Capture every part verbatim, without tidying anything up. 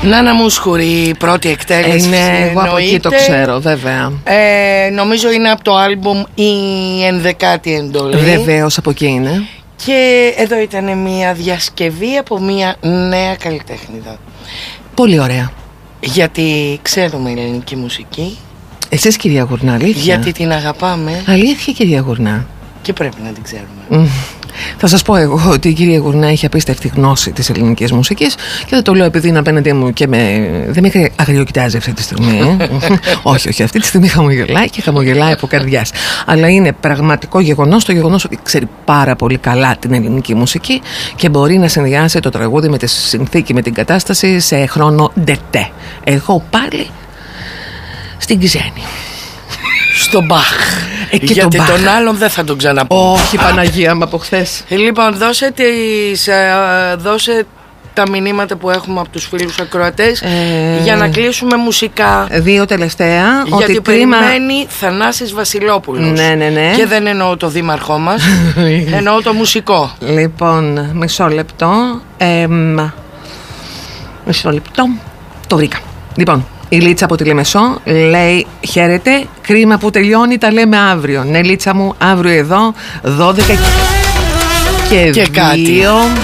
Νάνα Μουσχουρή, πρώτη εκτέλεση. Είναι, εγώ από εκεί το ξέρω, βέβαια. Ε, νομίζω είναι από το άλμπουμ η ενδεκάτη εντολή. Βεβαίως από εκεί είναι. Και εδώ ήταν μια διασκευή από μια νέα καλλιτέχνηδα. Πολύ ωραία. Γιατί ξέρουμε ελληνική μουσική. Εσείς, κυρία Γουρνά, αλήθεια? Γιατί την αγαπάμε. Αλήθεια, κυρία Γουρνά. Και πρέπει να την ξέρουμε. Mm. Θα σας πω εγώ ότι η κυρία Γουρνά έχει απίστευτη γνώση της ελληνικής μουσικής και δεν το λέω επειδή είναι απέναντί μου και με... δεν με αγριοκοιτάζει αυτή τη στιγμή. όχι, όχι, αυτή τη στιγμή χαμογελάει και χαμογελάει από καρδιάς. Αλλά είναι πραγματικό γεγονός το γεγονός ότι ξέρει πάρα πολύ καλά την ελληνική μουσική και μπορεί να συνδυάσει το τραγούδι με τη συνθήκη, με την κατάσταση σε χρόνο ντετέ. Εγώ πάλι στην Ξένη. Στον Μπαχ. Ε, Γιατί τον, τον άλλον δεν θα τον ξαναπώ. Όχι, Παναγία μου, από χθες. Λοιπόν, δώσε, τις, ε, δώσε τα μηνύματα που έχουμε από τους φίλους ακροατές ε, για να κλείσουμε μουσικά. Δύο τελευταία. Γιατί ότι περιμένει κρίμα... Θανάσης Βασιλόπουλος. Ναι, ναι, ναι. Και δεν εννοώ το δήμαρχό μας. Εννοώ το μουσικό. Λοιπόν, μισό λεπτό. Ε, μισό λεπτό. Το βρήκα. Λοιπόν, η Λίτσα από τη Λεμεσό λέει: χαίρετε, κρίμα που τελειώνει, τα λέμε αύριο. Ναι, Λίτσα μου, αύριο εδώ δώδεκα και, και κάτι.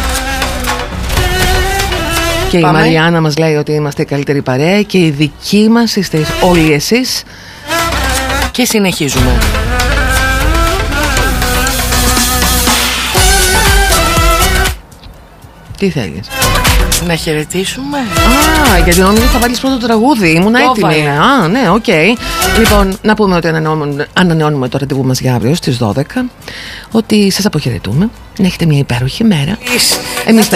Και Πάμε. Η Μαριάννα μας λέει ότι είμαστε η καλύτερη παρέα και οι δικοί μας είστε όλοι εσείς. Και συνεχίζουμε. Τι θέλεις? Να χαιρετήσουμε. Α, γιατί νόμιζα θα βάλεις πρώτο το τραγούδι. Ήμουν έτοιμη. Α, ναι, οκ. Okay. Λοιπόν, να πούμε ότι ανανεώνουμε, ανανεώνουμε το ραντεβού μας για αύριο στις δώδεκα. Ότι σας αποχαιρετούμε. Να έχετε μια υπέροχη μέρα. Εμείς